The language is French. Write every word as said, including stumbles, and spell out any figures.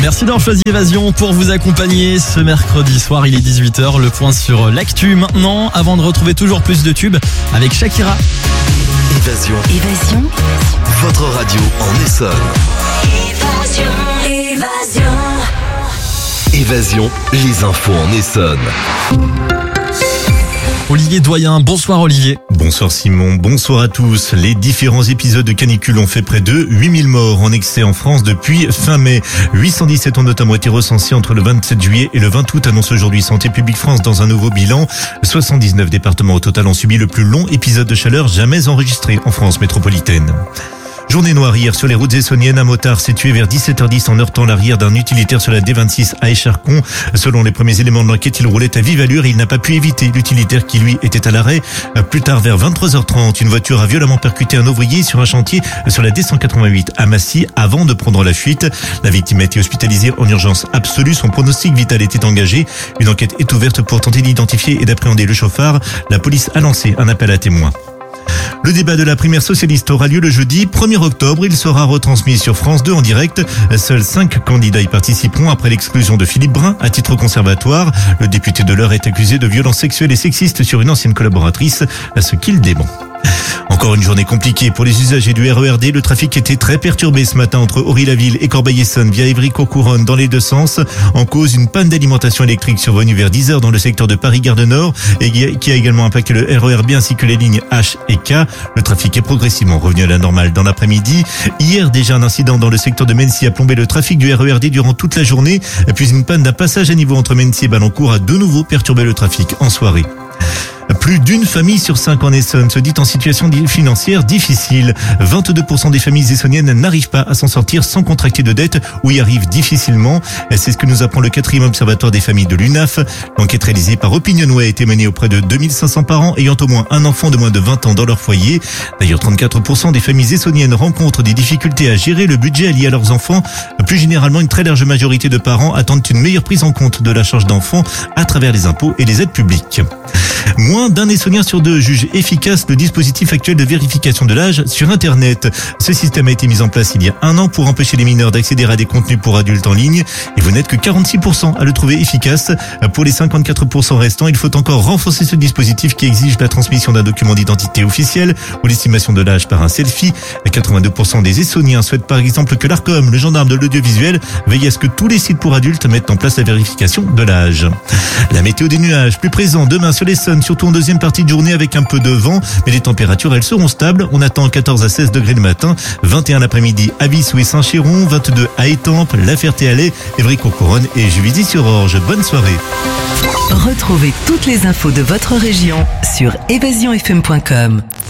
Merci d'avoir choisi Évasion pour vous accompagner ce mercredi soir. Il est dix-huit heures, le point sur l'actu maintenant, avant de retrouver toujours plus de tubes avec Shakira. Évasion. Évasion. Votre radio en Essonne. Évasion. Évasion. Évasion, les infos en Essonne. Olivier Doyen, bonsoir Olivier. Bonsoir Simon, bonsoir à tous. Les différents épisodes de canicule ont fait près de huit mille morts en excès en France depuis fin mai. huit cent dix-sept ont notamment été recensés entre le vingt-sept juillet et le vingt août, annonce aujourd'hui Santé publique France dans un nouveau bilan. soixante-dix-neuf départements au total ont subi le plus long épisode de chaleur jamais enregistré en France métropolitaine. Journée noire hier sur les routes essonniennes. Un motard s'est tué vers dix-sept heures dix en heurtant l'arrière d'un utilitaire sur la D vingt-six à Écharcon. Selon les premiers éléments de l'enquête, il roulait à vive allure et il n'a pas pu éviter l'utilitaire qui lui était à l'arrêt. Plus tard, vers vingt-trois heures trente, une voiture a violemment percuté un ouvrier sur un chantier sur la D cent quatre-vingt-huit à Massy avant de prendre la fuite. La victime a été hospitalisée en urgence absolue. Son pronostic vital était engagé. Une enquête est ouverte pour tenter d'identifier et d'appréhender le chauffard. La police a lancé un appel à témoins. Le débat de la primaire socialiste aura lieu le jeudi premier octobre. Il sera retransmis sur France deux en direct. Seuls cinq candidats y participeront après l'exclusion de Philippe Brun à titre conservatoire. Le député de l'Eure est accusé de violences sexuelles et sexistes sur une ancienne collaboratrice, à ce qu'il dément. Encore une journée compliquée pour les usagers du R E R D. Le trafic était très perturbé ce matin entre Ory-la-Ville et Corbeil-Essonnes via Évry-Courcouronnes dans les deux sens. En cause, une panne d'alimentation électrique survenue vers dix heures dans le secteur de Paris-Gare de Nord et qui a également impacté le R E R B ainsi que les lignes H et K. Le trafic est progressivement revenu à la normale dans l'après-midi. Hier, déjà un incident dans le secteur de Mency a plombé le trafic du R E R D durant toute la journée. Puis une panne d'un passage à niveau entre Mency et Ballancourt a de nouveau perturbé le trafic en soirée. Plus d'une famille sur cinq en Essonne se dit en situation financière difficile. vingt-deux pour cent des familles essonniennes n'arrivent pas à s'en sortir sans contracter de dette ou y arrivent difficilement. C'est ce que nous apprend le quatrième observatoire des familles de l'U N A F. L'enquête réalisée par Opinionway a été menée auprès de deux mille cinq cents parents ayant au moins un enfant de moins de vingt ans dans leur foyer. D'ailleurs, trente-quatre pour cent des familles essonniennes rencontrent des difficultés à gérer le budget lié à leurs enfants. Plus généralement, une très large majorité de parents attendent une meilleure prise en compte de la charge d'enfants à travers les impôts et les aides publiques. Moins d'un Essonnien sur deux juge efficace le dispositif actuel de vérification de l'âge sur Internet. Ce système a été mis en place il y a un an pour empêcher les mineurs d'accéder à des contenus pour adultes en ligne. Et vous n'êtes que quarante-six pour cent à le trouver efficace. Pour les cinquante-quatre pour cent restants, il faut encore renforcer ce dispositif qui exige la transmission d'un document d'identité officiel ou l'estimation de l'âge par un selfie. quatre-vingt-deux pour cent des Essonniens souhaitent par exemple que l'Arcom, le gendarme de l'audiovisuel, veille à ce que tous les sites pour adultes mettent en place la vérification de l'âge. La météo des nuages, plus présent demain sur l'Essonne, surtout en deuxième partie de journée avec un peu de vent, mais les températures elles seront stables. On attend quatorze à seize degrés le matin, vingt et un l'après-midi à Vissou et Saint-Chéron, vingt-deux à Étampes, La Ferté-Alais, Évry-Courcouronnes et Juvisy-sur-Orge. Bonne soirée. Retrouvez toutes les infos de votre région sur évasion f m point com.